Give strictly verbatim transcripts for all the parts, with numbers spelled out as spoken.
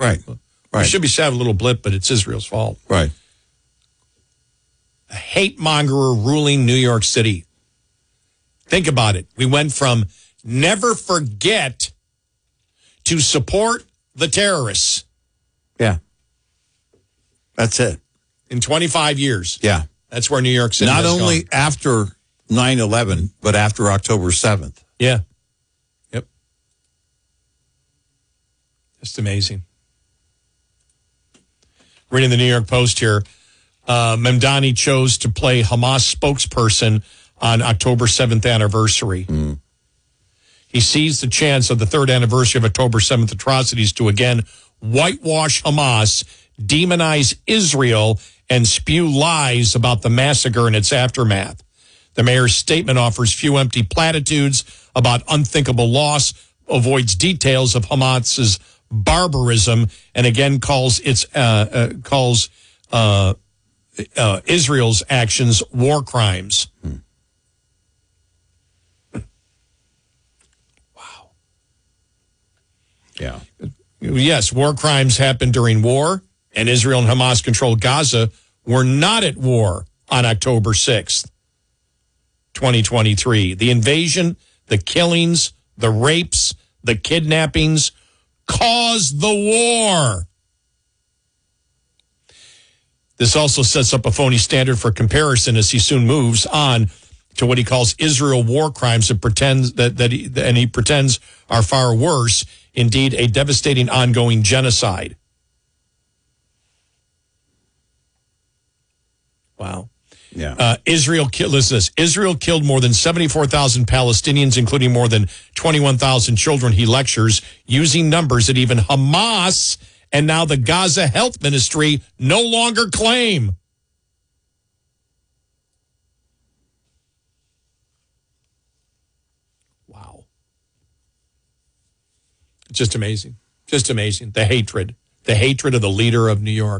Right. Right. We should be sad a little blip, but it's Israel's fault. Right. A hate mongerer ruling New York City. Think about it. We went from never forget to support the terrorists. Yeah. That's it. In twenty-five years. Yeah. That's where New York City Not has only gone. after nine eleven, but after October seventh. Yeah. Yep. Just amazing. Reading the New York Post here. Uh, Mamdani chose to play Hamas spokesperson on October seventh anniversary. Mm. He seized the chance of the third anniversary of October seventh atrocities to again whitewash Hamas, demonize Israel, and spew lies about the massacre and its aftermath. The mayor's statement offers few empty platitudes about unthinkable loss, avoids details of Hamas's barbarism, and again calls its uh, uh, calls uh, uh, Israel's actions war crimes. Hmm. Wow. Yeah. Yes, war crimes happened during war, and Israel and Hamas-controlled Gaza were not at war on October sixth, twenty twenty-three. The invasion, the killings, the rapes, the kidnappings caused the war. This also sets up a phony standard for comparison as he soon moves on to what he calls Israel war crimes that pretends that, that he, and he pretends are far worse, indeed a devastating ongoing genocide. Wow. Yeah. Uh, Israel, ki- listen to this. Israel killed more than seventy-four thousand Palestinians, including more than twenty-one thousand children, he lectures, using numbers that even Hamas and now the Gaza Health Ministry no longer claim. Wow. Just amazing. Just amazing. The hatred. The hatred of the leader of New York.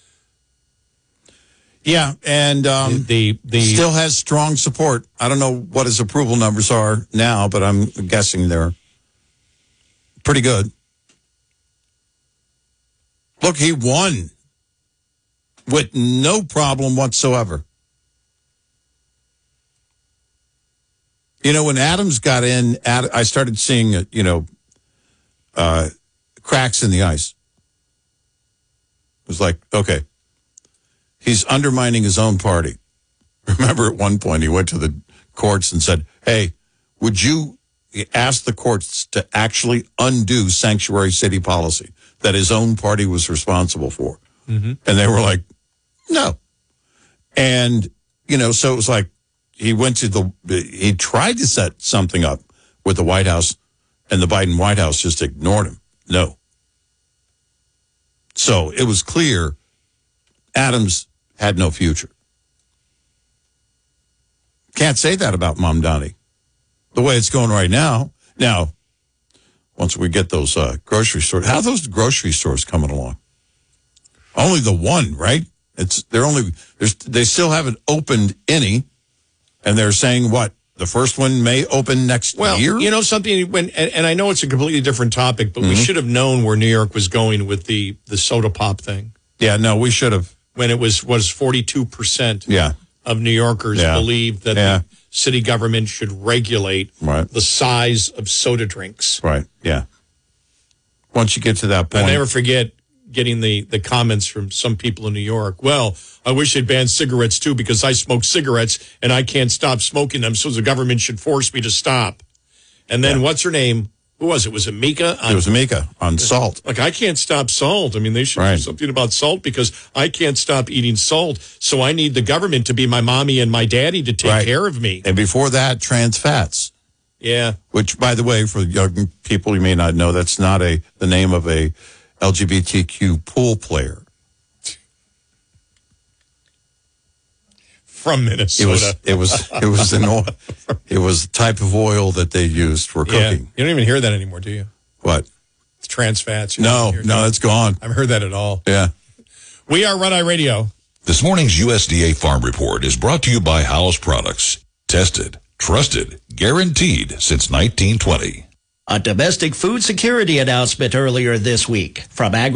Yeah, and um, the, the still has strong support. I don't know what his approval numbers are now, but I'm guessing they're pretty good. Look, he won with no problem whatsoever. You know, when Adams got in, Ad, I started seeing, uh, you know, uh, cracks in the ice. It was like, okay. He's undermining his own party. Remember, at one point, he went to the courts and said, hey, would you ask the courts to actually undo sanctuary city policy that his own party was responsible for? Mm-hmm. And they were like, no. And, you know, so it was like he went to the, he tried to set something up with the White House, and the Biden White House just ignored him. No. So it was clear Adams had no future. Can't say that about Mamdani. The way it's going right now. Now, once we get those uh, grocery stores, how are those grocery stores coming along? Only the one, right? It's they're only there's they still haven't opened any, and they're saying what the first one may open next well, year. You know something, when and, and I know it's a completely different topic, but mm-hmm. we should have known where New York was going with the the soda pop thing. Yeah, no, we should have. When it was was forty-two percent yeah. of New Yorkers yeah. believed that yeah. the city government should regulate right. the size of soda drinks. Right, yeah. Once you get to that point. I never forget getting the, the comments from some people in New York. Well, I wish they'd ban cigarettes too because I smoke cigarettes and I can't stop smoking them, so the government should force me to stop. And then yeah. what's her name? Who was it? Was it Mika? On, it was Mika on salt. Like, I can't stop salt. I mean, they should right. do something about salt because I can't stop eating salt. So I need the government to be my mommy and my daddy to take right. care of me. And before that, trans fats. Yeah. Which, by the way, for young people, you may not know, that's not a the name of a L G B T Q pool player. From Minnesota. It was it was it was an oil, it was the type of oil that they used for yeah. cooking. You don't even hear that anymore, do you? What? It's trans fats. You no, no, it's gone. I haven't heard that at all. Yeah. We are Red Eye Radio. This morning's U S D A Farm Report is brought to you by Howell's Products. Tested, trusted, guaranteed since nineteen twenty. A domestic food security announcement earlier this week from Agri-